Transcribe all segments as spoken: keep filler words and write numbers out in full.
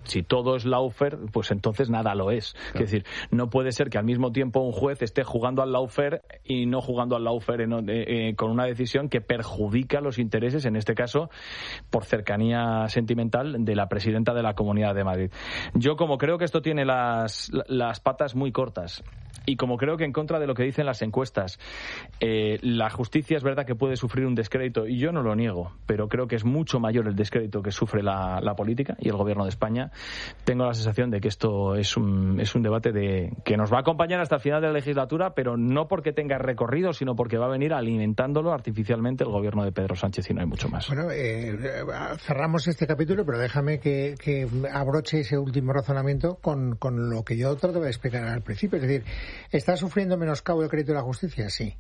si todo es lawfare, pues entonces nada lo es. Claro. Es decir, no puede ser que al mismo tiempo un juez esté jugando al lawfare y no jugando al lawfare en, eh, con una decisión que perjudica los intereses, en este caso, por cercanía sentimental, de la presidenta de la Comunidad de Madrid. Yo, como creo que esto tiene las, las patas muy cortas, y como creo que en contra de lo que dicen las encuestas, eh, la justicia es verdad que puede sufrir un descrédito, y yo no lo niego, pero creo que es mucho mayor el descrédito que sufre la, la política y el gobierno de España. Tengo la sensación de que esto es un, es un debate de, que nos va a acompañar hasta el final de la legislatura, pero no porque tenga recorrido, sino porque va a venir alimentándolo artificialmente el gobierno de Pedro Sánchez, y no hay mucho más. Bueno, eh, cerramos este capítulo, pero déjame que, que abroche ese último razonamiento con, con lo que yo trataba de explicar al principio. Es decir, ¿está sufriendo menoscabo el crédito de la justicia? Sí.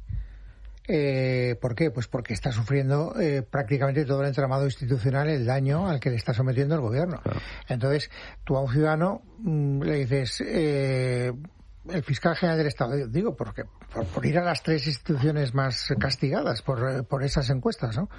Eh, ¿Por qué? Pues porque está sufriendo eh, prácticamente todo el entramado institucional el daño al que le está sometiendo el gobierno. Claro. Entonces, tú a un ciudadano mmm, le dices, eh, el fiscal general del Estado, digo, porque por, por ir a las tres instituciones más castigadas por, por esas encuestas, ¿no?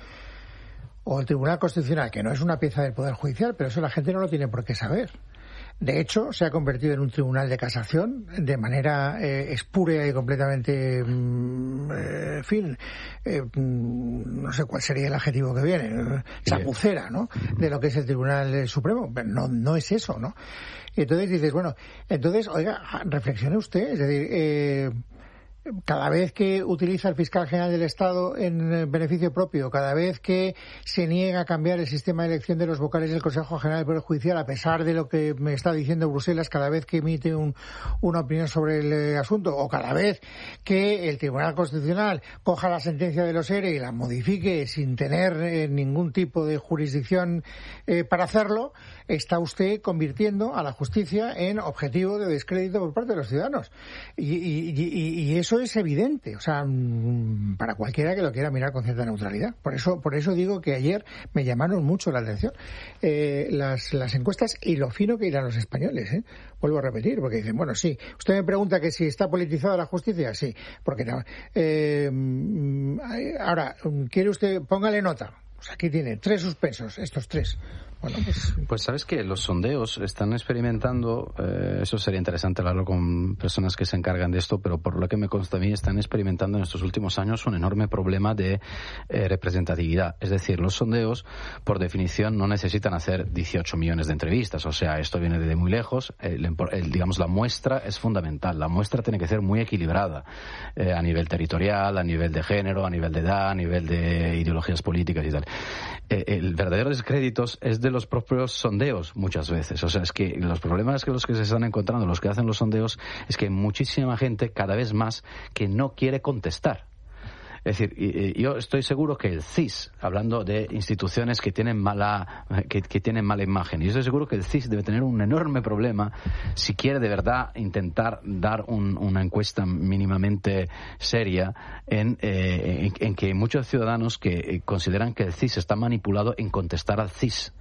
O el Tribunal Constitucional, que no es una pieza del Poder Judicial, pero eso la gente no lo tiene por qué saber. De hecho, se ha convertido en un tribunal de casación de manera eh, espúrea y completamente, mm, eh, en fin, eh, mm, no sé cuál sería el adjetivo que viene, chapucera, ¿no?, de lo que es el Tribunal Supremo. Pero no, no es eso, ¿no? Y entonces dices, bueno, entonces, oiga, reflexione usted, es decir, eh, cada vez que utiliza el fiscal general del Estado en beneficio propio, cada vez que se niega a cambiar el sistema de elección de los vocales del Consejo General del Poder Judicial, a pesar de lo que me está diciendo Bruselas, cada vez que emite un, una opinión sobre el eh, asunto, o cada vez que el Tribunal Constitucional coja la sentencia de los E R E y la modifique sin tener eh, ningún tipo de jurisdicción eh, para hacerlo, está usted convirtiendo a la justicia en objetivo de descrédito por parte de los ciudadanos. Y, y, y, y eso Eso es evidente, o sea, para cualquiera que lo quiera mirar con cierta neutralidad. Por eso, por eso digo que ayer me llamaron mucho la atención eh, las, las encuestas y lo fino que irán los españoles, ¿eh? Vuelvo a repetir, porque dicen, bueno, sí, usted me pregunta que si está politizada la justicia, sí, porque eh, ahora, ¿quiere usted, póngale nota? Pues aquí tiene tres suspensos, estos tres. Bueno, pues... pues sabes que los sondeos están experimentando, eh, eso sería interesante hablarlo con personas que se encargan de esto, pero por lo que me consta a mí, están experimentando en estos últimos años un enorme problema de eh, representatividad. Es decir, los sondeos, por definición, no necesitan hacer dieciocho millones de entrevistas, o sea, esto viene de muy lejos. El, el, digamos, la muestra es fundamental, la muestra tiene que ser muy equilibrada eh, a nivel territorial, a nivel de género, a nivel de edad, a nivel de ideologías políticas y tal. Eh, el verdadero descrédito es de los propios sondeos muchas veces. O sea, es que los problemas que los que se están encontrando, los que hacen los sondeos, es que hay muchísima gente, cada vez más, que no quiere contestar. Es decir, yo estoy seguro que el C I S, hablando de instituciones que tienen mala que, que tienen mala imagen, yo estoy seguro que el C I S debe tener un enorme problema si quiere de verdad intentar dar un, una encuesta mínimamente seria en, eh, en, en que muchos ciudadanos que consideran que el C I S está manipulado en contestar al C I S.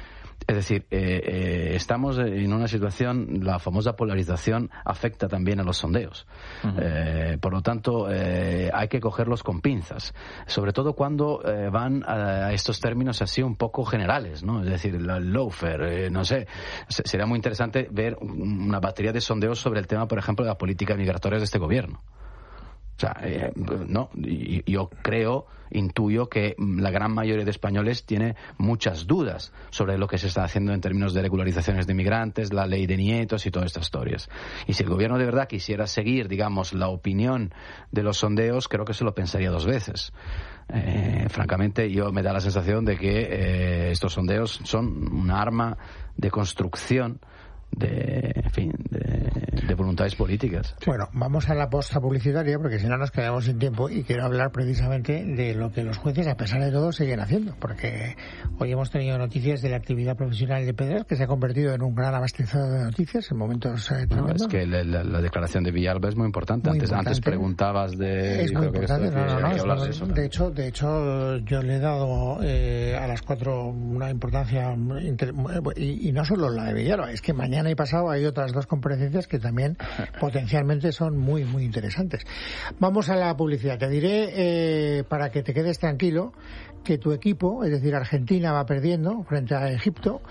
Es decir, eh, eh, estamos en una situación, la famosa polarización afecta también a los sondeos. Uh-huh. Eh, por lo tanto, eh, hay que cogerlos con pinzas, sobre todo cuando eh, van a, a estos términos así un poco generales, ¿no? Es decir, el lawfare, eh, no sé, sería muy interesante ver una batería de sondeos sobre el tema, por ejemplo, de la política migratoria de este gobierno. O sea, eh, no, yo creo, intuyo que la gran mayoría de españoles tiene muchas dudas sobre lo que se está haciendo en términos de regularizaciones de migrantes, la ley de nietos y todas estas historias. Y si el gobierno de verdad quisiera seguir, digamos, la opinión de los sondeos, creo que se lo pensaría dos veces. Eh, francamente, yo me da la sensación de que eh, estos sondeos son un arma de construcción de, en fin, de, de voluntades políticas. Bueno, vamos a la posta publicitaria porque si no nos quedamos sin tiempo y quiero hablar precisamente de lo que los jueces, a pesar de todo, siguen haciendo, porque hoy hemos tenido noticias de la actividad profesional de Pedret, que se ha convertido en un gran abastecedor de noticias en momentos eh, no, es que la, la, la declaración de Villalba es muy importante. Muy antes, importante. Antes preguntabas de... Es muy importante, que no, no, no, que no, de, eso, de hecho, de hecho yo le he dado eh, a las cuatro una importancia inter... y, y no solo la de Villalba, es que mañana y pasado hay otras dos comparecencias que también potencialmente son muy, muy interesantes. Vamos a la publicidad. Te diré, eh, para que te quedes tranquilo, que tu equipo, es decir, Argentina va perdiendo frente a Egipto,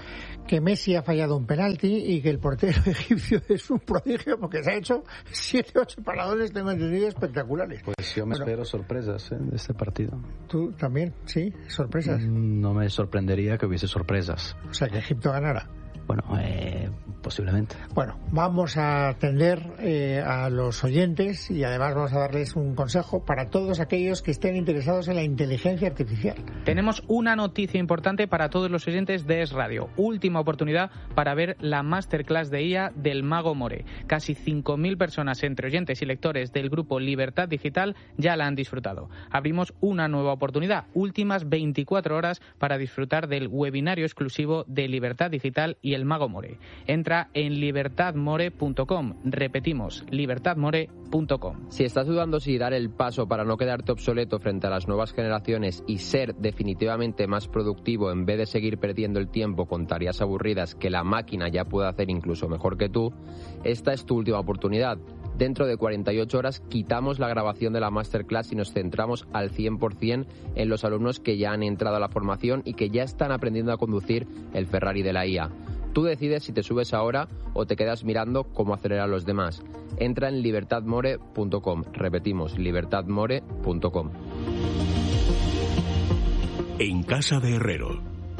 que Messi ha fallado un penalti y que el portero egipcio es un prodigio porque se ha hecho siete ocho paradones, tengo entendido, espectaculares. Pues yo me bueno, espero sorpresas ¿eh? de este partido. ¿Tú también? ¿Sí? ¿Sorpresas? No me sorprendería que hubiese sorpresas. O sea, que Egipto ganara. Bueno, eh, posiblemente. Bueno, vamos a atender eh, a los oyentes y además vamos a darles un consejo para todos aquellos que estén interesados en la inteligencia artificial. Tenemos una noticia importante para todos los oyentes de Es Radio. Última oportunidad para ver la masterclass de I A del Mago More. Casi cinco mil personas entre oyentes y lectores del grupo Libertad Digital ya la han disfrutado. Abrimos una nueva oportunidad, últimas veinticuatro horas para disfrutar del webinario exclusivo de Libertad Digital y el Mago More. Entra en libertad more punto com. Repetimos, libertad more punto com. Si estás dudando si dar el paso para no quedarte obsoleto frente a las nuevas generaciones y ser definitivamente más productivo en vez de seguir perdiendo el tiempo con tareas aburridas que la máquina ya puede hacer incluso mejor que tú, esta es tu última oportunidad. Dentro de cuarenta y ocho horas quitamos la grabación de la masterclass y nos centramos al cien por ciento en los alumnos que ya han entrado a la formación y que ya están aprendiendo a conducir el Ferrari de la I A. Tú decides si te subes ahora o te quedas mirando cómo acelerar a los demás. Entra en libertad more punto com. Repetimos, libertad more punto com. En casa de Herrero.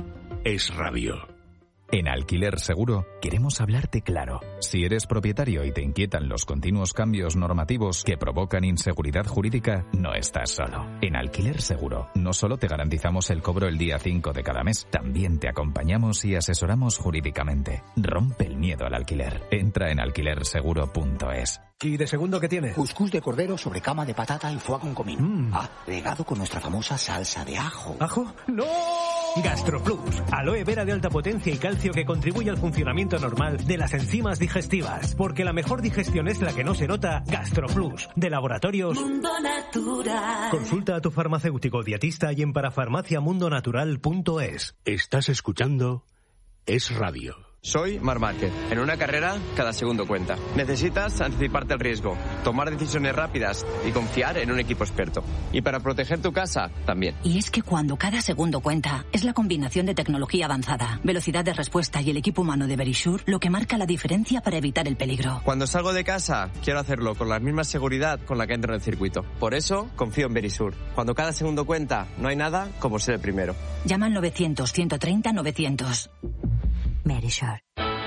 Es Radio. En Alquiler Seguro queremos hablarte claro. Si eres propietario y te inquietan los continuos cambios normativos que provocan inseguridad jurídica, no estás solo. En Alquiler Seguro no solo te garantizamos el cobro el día cinco de cada mes, también te acompañamos y asesoramos jurídicamente. Rompe el miedo al alquiler. Entra en alquiler seguro punto es. ¿Y de segundo qué tiene? Cuscús de cordero sobre cama de patata y foie con comino. Mm. Ah, regado con nuestra famosa salsa de ajo. ¿Ajo? ¡No! GastroPlus, aloe vera de alta potencia y calcio que contribuye al funcionamiento normal de las enzimas digestivas. Porque la mejor digestión es la que no se nota. GastroPlus, de Laboratorios Mundo Natural. Consulta a tu farmacéutico dietista y en parafarmacia mundo natural punto es. Estás escuchando Es Radio. Soy Marc Márquez. En una carrera, cada segundo cuenta. Necesitas anticiparte al riesgo, tomar decisiones rápidas y confiar en un equipo experto. Y para proteger tu casa, también. Y es que cuando cada segundo cuenta, es la combinación de tecnología avanzada, velocidad de respuesta y el equipo humano de Verisure lo que marca la diferencia para evitar el peligro. Cuando salgo de casa, quiero hacerlo con la misma seguridad con la que entro en el circuito. Por eso, confío en Verisure. Cuando cada segundo cuenta, no hay nada como ser el primero. Llama al novecientos, ciento treinta, novecientos. Verisure.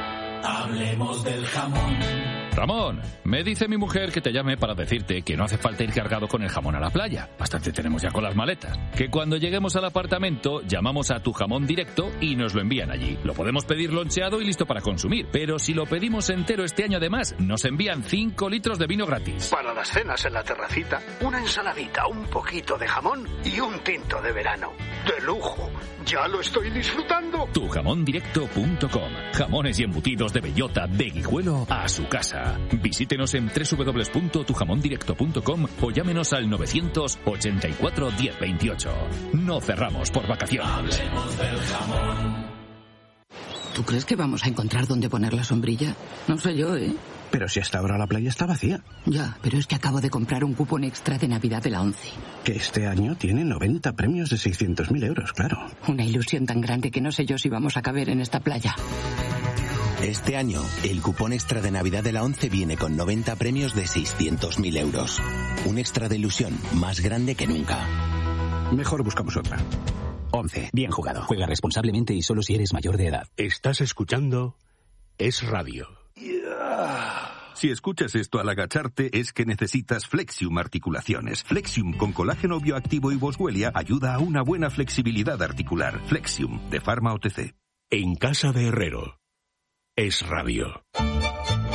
Hablemos del jamón. Ramón, me dice mi mujer que te llame para decirte que no hace falta ir cargado con el jamón a la playa. Bastante tenemos ya con las maletas. Que cuando lleguemos al apartamento, llamamos a Tu Jamón Directo y nos lo envían allí. Lo podemos pedir loncheado y listo para consumir. Pero si lo pedimos entero este año además, nos envían cinco litros de vino gratis. Para las cenas en la terracita, una ensaladita, un poquito de jamón y un tinto de verano. ¡De lujo! ¡Ya lo estoy disfrutando! tu jamón directo punto com. Jamones y embutidos de bellota de Guijuelo a su casa. Visítenos en doble u doble u doble u punto tu jamón directo punto com o llámenos al novecientos ochenta y cuatro diez veintiocho. No cerramos por vacaciones. Hablemos del jamón. ¿Tú crees que vamos a encontrar dónde poner la sombrilla? No sé yo, ¿eh? Pero si hasta ahora la playa está vacía. Ya, pero es que acabo de comprar un cupón extra de Navidad de la ONCE. Que este año tiene noventa premios de seiscientos mil euros, claro. Una ilusión tan grande que no sé yo si vamos a caber en esta playa. Este año, el cupón extra de Navidad de la ONCE viene con noventa premios de seiscientos mil euros. Un extra de ilusión más grande que nunca. Mejor buscamos otra. ONCE. Bien jugado. Juega responsablemente y solo si eres mayor de edad. Estás escuchando Es Radio. Si escuchas esto al agacharte es que necesitas Flexium Articulaciones. Flexium con colágeno bioactivo y boswellia ayuda a una buena flexibilidad articular. Flexium de Pharma O T C. En casa de Herrero. Es Radio.